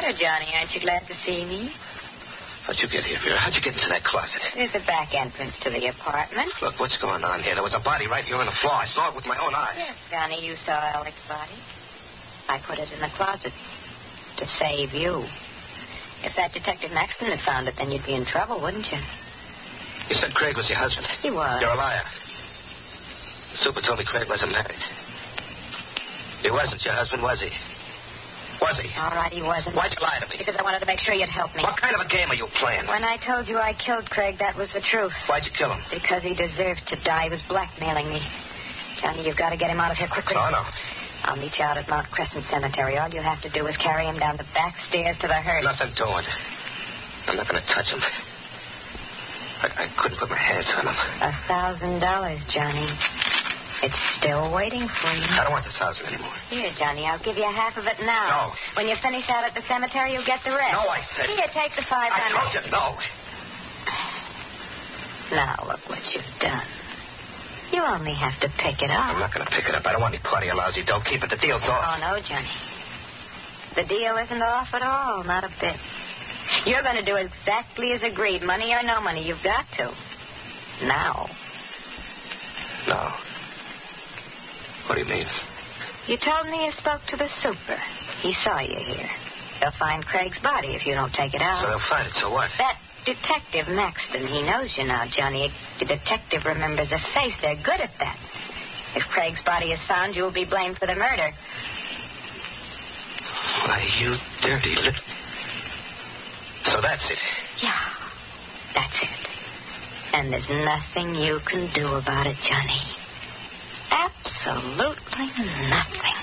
Here, Johnny, aren't you glad to see me? How'd you get here, Vera? How'd you get into that closet? There's a back entrance to the apartment. Look, what's going on here? There was a body right here on the floor. I saw it with my own eyes. Yes, Johnny, you saw Alec's body. I put it in the closet to save you. If that Detective Maxton had found it, then you'd be in trouble, wouldn't you? You said Craig was your husband. He was. You're a liar. The super told me Craig wasn't married. He wasn't your husband, was he? Was he? All right, he wasn't. Why'd you lie to me? Because I wanted to make sure you'd help me. What kind of a game are you playing? When I told you I killed Craig, that was the truth. Why'd you kill him? Because he deserved to die. He was blackmailing me. Johnny, you've got to get him out of here quickly. Oh, no. I'll meet you out at Mount Crescent Cemetery. All you have to do is carry him down the back stairs to the hearse. Nothing doing. I'm not going to touch him. I couldn't put my hands on him. $1,000, Johnny. It's still waiting for you. I don't want the 1,000 anymore. Here, Johnny, I'll give you half of it now. No. When you finish out at the cemetery, you'll get the rest. No, I said. Here, take the $500. I told you, no. Now, look what you've done. You only have to pick it up. I'm not going to pick it up. I don't want any part of your lousy dough. Keep it. The deal's off. Oh, no, Johnny. The deal isn't off at all. Not a bit. You're going to do exactly as agreed. Money or no money, you've got to. Now. No. What do you mean? You told me you spoke to the super. He saw you here. They'll find Craig's body if you don't take it out. So they'll find it, so what? That Detective Maxton, he knows you now, Johnny. The detective remembers a face. They're good at that. If Craig's body is found, you'll be blamed for the murder. Why, you dirty little... So that's it. Yeah, that's it. And there's nothing you can do about it, Johnny. Absolutely nothing.